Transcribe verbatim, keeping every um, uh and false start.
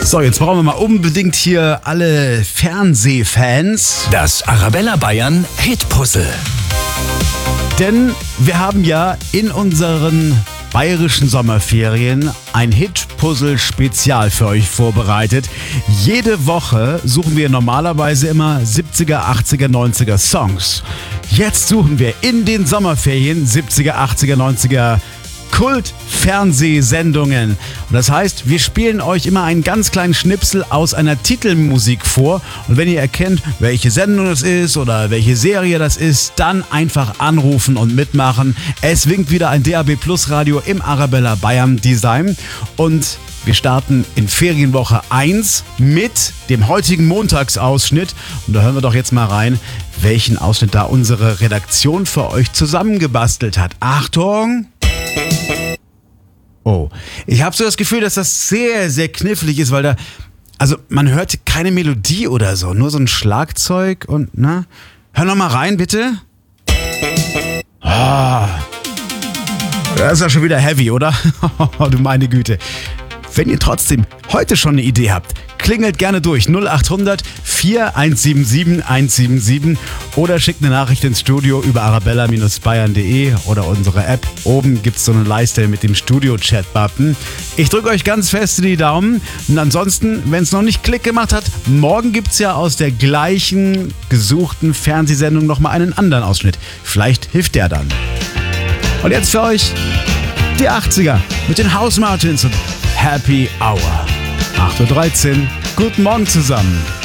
So, jetzt brauchen wir mal unbedingt hier alle Fernsehfans. Das Arabella Bayern Hitpuzzle. Denn wir haben ja in unseren bayerischen Sommerferien ein Hit-Puzzle-Spezial für euch vorbereitet. Jede Woche suchen wir normalerweise immer siebziger, achtziger, neunziger Songs. Jetzt suchen wir in den Sommerferien siebziger, achtziger, neunziger Kult-Fernsehsendungen. Und das heißt, wir spielen euch immer einen ganz kleinen Schnipsel aus einer Titelmusik vor. Und wenn ihr erkennt, welche Sendung das ist oder welche Serie das ist, dann einfach anrufen und mitmachen. Es winkt wieder ein D A B Plus Radio im Arabella Bayern Design. Und wir starten in Ferienwoche eins mit dem heutigen Montagsausschnitt. Und da hören wir doch jetzt mal rein, welchen Ausschnitt da unsere Redaktion für euch zusammengebastelt hat. Achtung! Oh, ich habe so das Gefühl, dass das sehr, sehr knifflig ist, weil da, also man hört keine Melodie oder so, nur so ein Schlagzeug und, na, hör noch mal rein, bitte. Ah, das ist ja schon wieder heavy, oder? Du meine Güte. Wenn ihr trotzdem heute schon eine Idee habt, klingelt gerne durch null acht hundert, vier eins sieben sieben, eins sieben sieben oder schickt eine Nachricht ins Studio über arabella bayern punkt de oder unsere App. Oben gibt es so eine Leiste mit dem Studio-Chat-Button. Ich drücke euch ganz fest in die Daumen und ansonsten, wenn es noch nicht Klick gemacht hat, morgen gibt es ja aus der gleichen gesuchten Fernsehsendung nochmal einen anderen Ausschnitt. Vielleicht hilft der dann. Und jetzt für euch die achtziger mit den House Martins und Happy Hour. acht Uhr dreizehn. Guten Morgen zusammen.